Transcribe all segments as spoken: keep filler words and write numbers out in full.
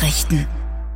Nachrichten.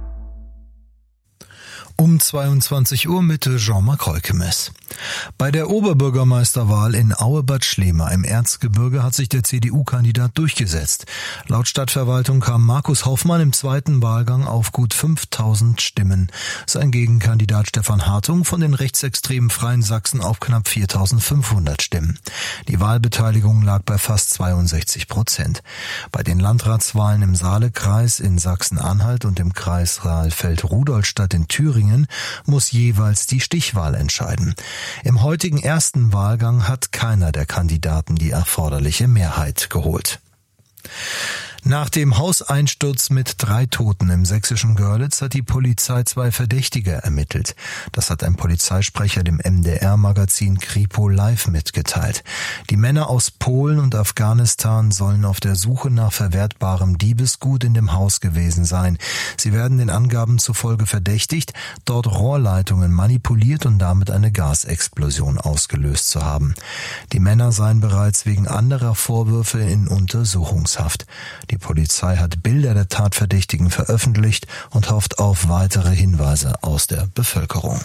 Um zweiundzwanzig Uhr mit Jean-Marc Reukemes. Bei der Oberbürgermeisterwahl in Aue-Bad Schlema im Erzgebirge hat sich der C D U-Kandidat durchgesetzt. Laut Stadtverwaltung kam Markus Hoffmann im zweiten Wahlgang auf gut fünftausend Stimmen. Sein Gegenkandidat Stefan Hartung von den rechtsextremen Freien Sachsen auf knapp viertausendfünfhundert Stimmen. Die Wahlbeteiligung lag bei fast zweiundsechzig Prozent. Bei den Landratswahlen im Saalekreis in Sachsen-Anhalt und im Kreis Saalfeld-Rudolstadt in Thüringen muss jeweils die Stichwahl entscheiden. Im heutigen ersten Wahlgang hat keiner der Kandidaten die erforderliche Mehrheit geholt. Nach dem Hauseinsturz mit drei Toten im sächsischen Görlitz hat die Polizei zwei Verdächtige ermittelt. Das hat ein Polizeisprecher dem M D R-Magazin Kripo Live mitgeteilt. Die Männer aus Polen und Afghanistan sollen auf der Suche nach verwertbarem Diebesgut in dem Haus gewesen sein. Sie werden den Angaben zufolge verdächtigt, dort Rohrleitungen manipuliert und damit eine Gasexplosion ausgelöst zu haben. Die Männer seien bereits wegen anderer Vorwürfe in Untersuchungshaft. Die Polizei hat Bilder der Tatverdächtigen veröffentlicht und hofft auf weitere Hinweise aus der Bevölkerung.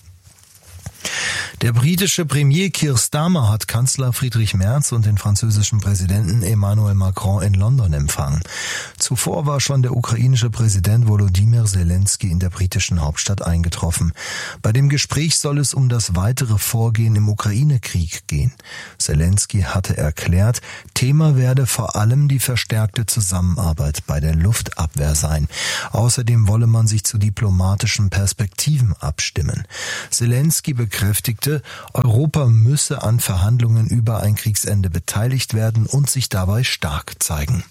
Der britische Premier Keir Starmer hat Kanzler Friedrich Merz und den französischen Präsidenten Emmanuel Macron in London empfangen. Zuvor war schon der ukrainische Präsident Volodymyr Zelensky in der britischen Hauptstadt eingetroffen. Bei dem Gespräch soll es um das weitere Vorgehen im Ukraine-Krieg gehen. Zelensky hatte erklärt, Thema werde vor allem die verstärkte Zusammenarbeit bei der Luftabwehr sein. Außerdem wolle man sich zu diplomatischen Perspektiven abstimmen. Zelensky bekräftigte, Europa müsse an Verhandlungen über ein Kriegsende beteiligt werden und sich dabei stark zeigen.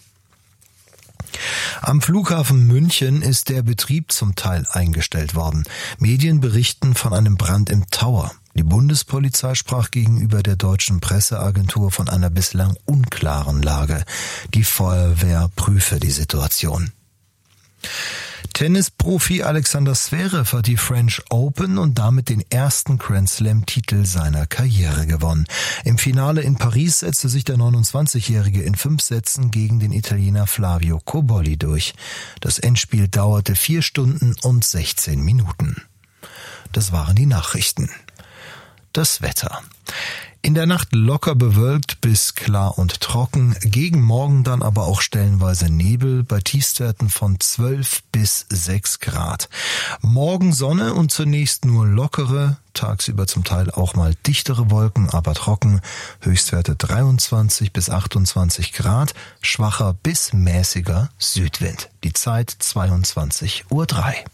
Am Flughafen München ist der Betrieb zum Teil eingestellt worden. Medien berichten von einem Brand im Tower. Die Bundespolizei sprach gegenüber der deutschen Presseagentur von einer bislang unklaren Lage. Die Feuerwehr prüfe die Situation. Tennisprofi Alexander Zverev hat die French Open und damit den ersten Grand Slam-Titel seiner Karriere gewonnen. Im Finale in Paris setzte sich der neunundzwanzigjährige in fünf Sätzen gegen den Italiener Flavio Cobolli durch. Das Endspiel dauerte vier Stunden und sechzehn Minuten. Das waren die Nachrichten. Das Wetter. In der Nacht locker bewölkt bis klar und trocken, gegen Morgen dann aber auch stellenweise Nebel bei Tiefstwerten von zwölf bis sechs Grad. Morgen Sonne und zunächst nur lockere, tagsüber zum Teil auch mal dichtere Wolken, aber trocken, Höchstwerte dreiundzwanzig bis achtundzwanzig Grad, schwacher bis mäßiger Südwind. Die Zeit zweiundzwanzig Uhr drei.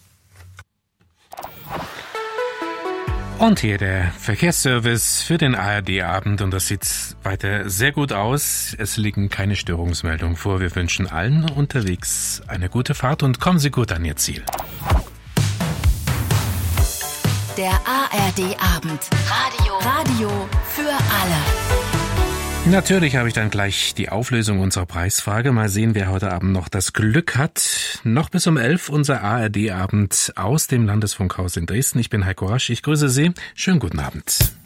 Und hier der Verkehrsservice für den A R D-Abend und das sieht weiter sehr gut aus. Es liegen keine Störungsmeldungen vor. Wir wünschen allen unterwegs eine gute Fahrt und kommen Sie gut an Ihr Ziel. Der A R D-Abend. Radio. Radio für alle. Natürlich habe ich dann gleich die Auflösung unserer Preisfrage. Mal sehen, wer heute Abend noch das Glück hat. Noch bis um elf unser A R D-Abend aus dem Landesfunkhaus in Dresden. Ich bin Heiko Rasch. Ich grüße Sie. Schönen guten Abend.